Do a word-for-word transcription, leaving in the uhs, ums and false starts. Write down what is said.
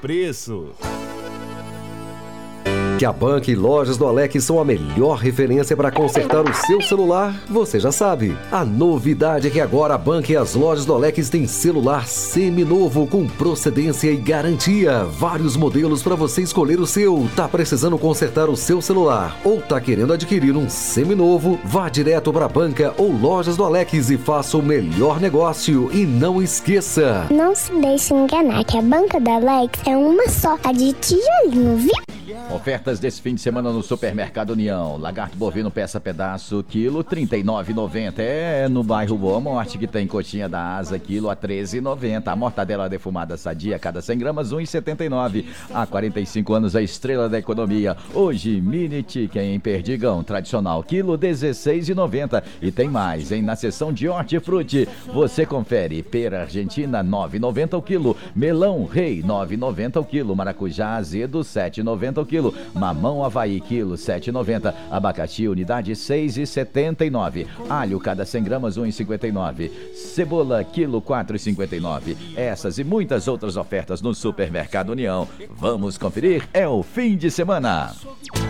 preço. Que a Banca e Lojas do Alex são a melhor referência para consertar o seu celular, você já sabe. A novidade é que agora a Banca e as Lojas do Alex têm celular seminovo com procedência e garantia. Vários modelos para você escolher o seu. Tá precisando consertar o seu celular ou tá querendo adquirir um seminovo? Vá direto para a Banca ou Lojas do Alex e faça o melhor negócio. E não esqueça, não se deixe enganar que a Banca do Alex é uma só, a de tijolinho, viu? Ofertas desse fim de semana no Supermercado União. Lagarto bovino peça pedaço, quilo, trinta e nove reais e noventa centavos. É no bairro Boa Morte que tem coxinha da asa, quilo a treze reais e noventa centavos. A mortadela defumada sadia, cada cem gramas, um real e setenta e nove centavos. Há quarenta e cinco anos, a estrela da economia. Hoje, mini chicken em Perdigão, tradicional, quilo, dezesseis reais e noventa centavos. E tem mais, hein? Na seção de hortifruti, você confere. Pera argentina, nove reais e noventa centavos o quilo. Melão rei, nove reais e noventa centavos o quilo. Maracujá azedo, sete reais e noventa centavos o quilo. Mamão Havaí, quilo, sete reais e noventa centavos. Abacaxi, unidade, seis reais e setenta e nove centavos. Alho, cada cem gramas, um real e cinquenta e nove centavos. Cebola, quilo, quatro reais e cinquenta e nove centavos. Essas e muitas outras ofertas no Supermercado União. Vamos conferir? É o fim de semana.